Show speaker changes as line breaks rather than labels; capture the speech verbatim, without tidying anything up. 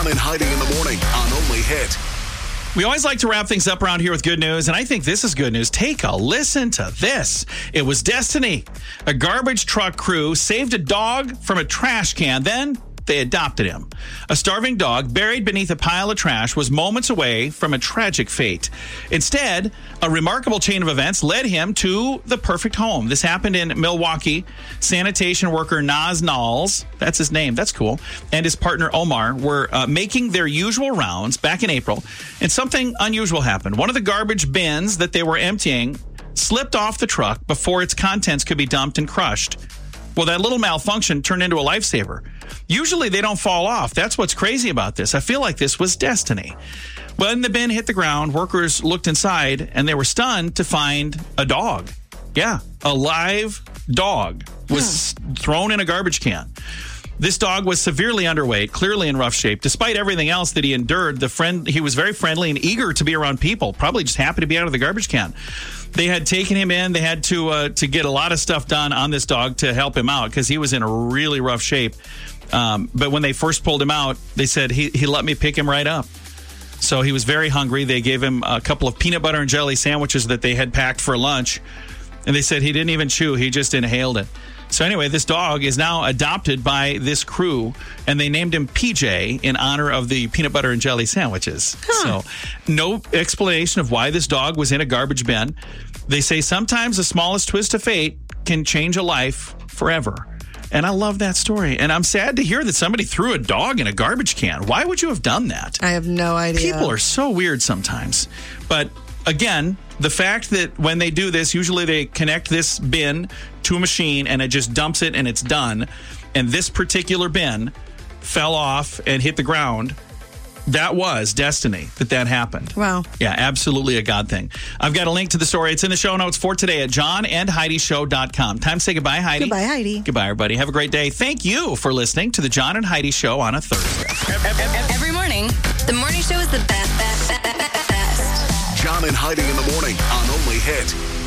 John and Heidi in the morning on Only Hit.
We always like to wrap things up around here with good news, and I think this is good news. Take a listen to this. It was destiny. A garbage truck crew saved a dog from a trash can, then they adopted him. A starving dog buried beneath a pile of trash was moments away from a tragic fate. Instead, a remarkable chain of events led him to the perfect home. This happened in Milwaukee. Sanitation worker Naz Knowles, that's his name, that's cool, and his partner Omar were uh, making their usual rounds back in April, and something unusual happened. One of the garbage bins that they were emptying slipped off the truck before its contents could be dumped and crushed. Well, that little malfunction turned into a lifesaver. Usually they don't fall off. That's what's crazy about this. I feel like this was destiny. When the bin hit the ground, workers looked inside and they were stunned to find a dog. Yeah, a live dog was hmm. thrown in a garbage can. This dog was severely underweight, clearly in rough shape. Despite everything else that he endured, the friend he was very friendly and eager to be around people, probably just happy to be out of the garbage can. They had taken him in. They had to uh, to get a lot of stuff done on this dog to help him out because he was in a really rough shape. Um, but when they first pulled him out, they said he, he let me pick him right up. So he was very hungry. They gave him a couple of peanut butter and jelly sandwiches that they had packed for lunch. And they said he didn't even chew. He just inhaled it. So anyway, this dog is now adopted by this crew, and they named him P J in honor of the peanut butter and jelly sandwiches. Huh. So no explanation of why this dog was in a garbage bin. They say sometimes the smallest twist of fate can change a life forever. And I love that story. And I'm sad to hear that somebody threw a dog in a garbage can. Why would you have done that?
I have no idea.
People are so weird sometimes. But again, the fact that when they do this, usually they connect this bin to a machine and it just dumps it and it's done. And this particular bin fell off and hit the ground. That was destiny that that happened.
Wow.
Yeah, absolutely a God thing. I've got a link to the story. It's in the show notes for today at john and heidi show dot com. Time to say goodbye, Heidi.
Goodbye, Heidi.
Goodbye, everybody. Have a great day. Thank you for listening to the John and Heidi Show on a Thursday.
Every morning, the morning show is the best, best, best, best.
John and Heidi in the morning on Only Hit.